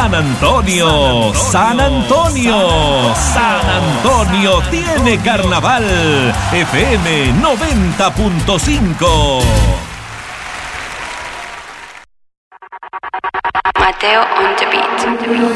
San Antonio, San Antonio, San Antonio tiene carnaval. FM 90.5. Mateo on the beat.